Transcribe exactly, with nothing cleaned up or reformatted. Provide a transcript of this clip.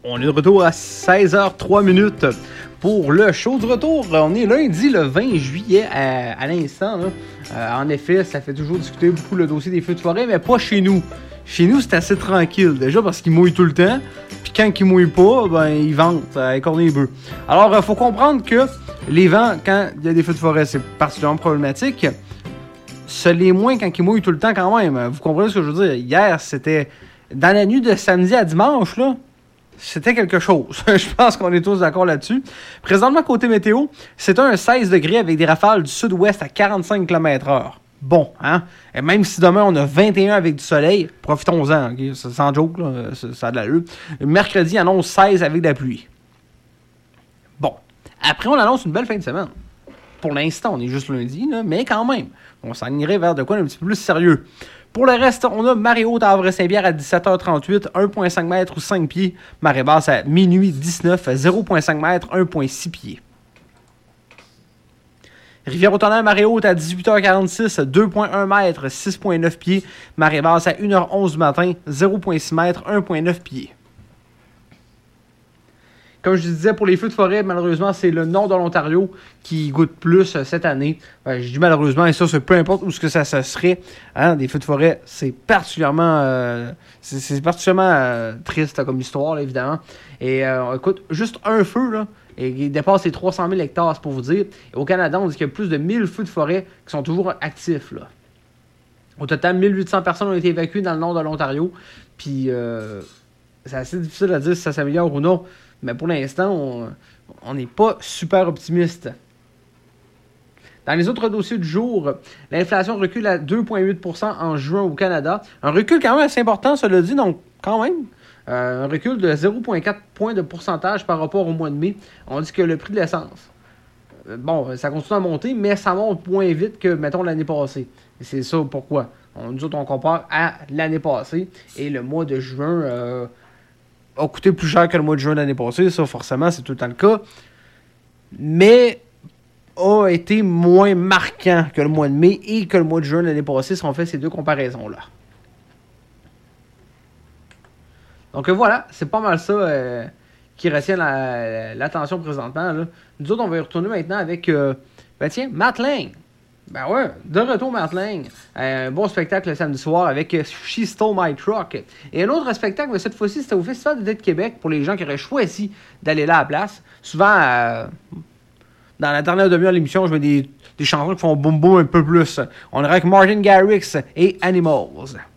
On est de retour à seize heures trois minutes pour le show du retour. On est lundi le vingt juillet à, à l'instant. Là. Euh, en effet, ça fait toujours discuter beaucoup le dossier des feux de forêt, mais pas chez nous. Chez nous, c'est assez tranquille. Déjà parce qu'ils mouillent tout le temps. Puis quand ils mouillent pas, ben ils ventent avec cornets bleus. Alors, il euh, faut comprendre que les vents, quand il y a des feux de forêt, c'est particulièrement problématique. Ça l'est moins quand ils mouillent tout le temps quand même. Vous comprenez ce que je veux dire? Hier, c'était... Dans la nuit de samedi à dimanche, là, c'était quelque chose. Je pense qu'on est tous d'accord là-dessus. Présentement, côté météo, c'est un seize degrés avec des rafales du sud-ouest à quarante-cinq kilomètres heure. Bon, hein? Et même si demain, on a vingt et un avec du soleil, profitons-en, okay? Sans joke, là, ça, ça a de l'allure. Mercredi, annonce seize avec de la pluie. Bon. Après, on annonce une belle fin de semaine. Pour l'instant, on est juste lundi, là, mais quand même, on s'en irait vers de quoi un petit peu plus sérieux. Pour le reste, on a marée haute à Havre-Saint-Pierre à dix-sept heures trente-huit, un virgule cinq mètres ou cinq pieds. Marée basse à minuit dix-neuf, zéro virgule cinq mètres, un virgule six pieds. Rivière-au-Tonnerre, marée haute à dix-huit heures quarante-six, deux virgule un mètres, six virgule neuf pieds. Marée basse à une heure onze du matin, zéro virgule six mètres, un virgule neuf pieds. Comme je disais, pour les feux de forêt, malheureusement, c'est le nord de l'Ontario qui goûte plus euh, cette année. Ben, je dis malheureusement, et ça, c'est peu importe où ce que ça se serait. Hein, des feux de forêt, c'est particulièrement, euh, c'est, c'est particulièrement euh, triste comme histoire, là, évidemment. Et euh, écoute, juste un feu, là, et il dépasse les trois cent mille hectares, c'est pour vous dire. Et au Canada, on dit qu'il y a plus de mille feux de forêt qui sont toujours actifs, là. Au total, mille huit cents personnes ont été évacuées dans le nord de l'Ontario. Puis, euh, c'est assez difficile à dire si ça s'améliore ou non. Mais pour l'instant, on n'est pas super optimiste. Dans les autres dossiers du jour, l'inflation recule à deux virgule huit pour cent en juin au Canada. Un recul quand même assez important, cela dit, donc quand même. Euh, un recul de zéro virgule quatre points de pourcentage par rapport au mois de mai. On dit que le prix de l'essence, euh, bon, ça continue à monter, mais ça monte moins vite que, mettons, l'année passée. Et c'est ça pourquoi. On, nous autres, on compare à l'année passée et le mois de juin... Euh, a coûté plus cher que le mois de juin de l'année passée, ça forcément c'est tout le temps le cas, mais a été moins marquant que le mois de mai et que le mois de juin de l'année passée si on fait ces deux comparaisons-là. Donc voilà, c'est pas mal ça euh, qui retient la, l'attention présentement. Là. Nous autres, on va y retourner maintenant avec, euh, ben tiens, Matt Lang. Ben ouais, de retour Matt Lang. Euh, un bon spectacle le samedi soir avec euh, She Stole My Truck. Et un autre spectacle, mais cette fois-ci, c'était au Festival d'été de Québec pour les gens qui auraient choisi d'aller là à la place. Souvent, euh, dans la dernière demi-heure de l'émission, je mets des, des chansons qui font boum boum un peu plus. On irait avec Martin Garrix et Animals.